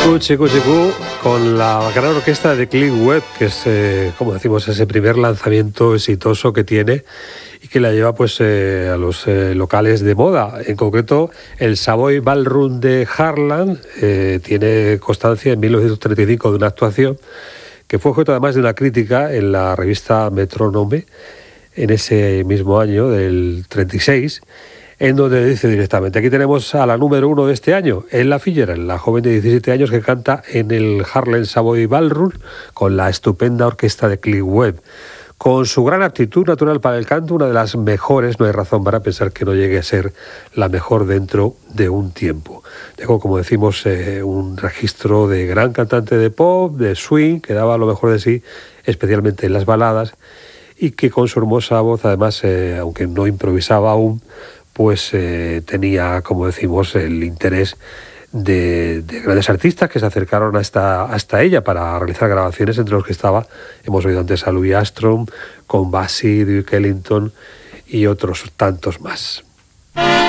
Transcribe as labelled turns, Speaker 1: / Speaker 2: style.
Speaker 1: Chico, con la gran orquesta de Cliff Webb, que es, como decimos, ese primer lanzamiento exitoso que tiene y que la lleva pues a los locales de moda. En concreto, el Savoy Ballroom de Harlem tiene constancia en 1935 de una actuación que fue objeto además de una crítica en la revista Metronome en ese mismo año, del 36, en donde dice directamente: aquí tenemos a la número 1 de este año, Ella Fitzgerald, la joven de 17 años que canta en el Harlem Savoy Ballroom con la estupenda orquesta de Cliff Webb. Con su gran aptitud natural para el canto, una de las mejores, no hay razón para pensar que no llegue a ser la mejor dentro de un tiempo. Dejó, como decimos, un registro de gran cantante de pop, de swing, que daba lo mejor de sí, especialmente en las baladas, y que con su hermosa voz, además, aunque no improvisaba aún, pues tenía, como decimos, el interés de grandes artistas que se acercaron hasta ella para realizar grabaciones, entre los que hemos oído antes a Louis Armstrong, con Basie, Duke Ellington y otros tantos más.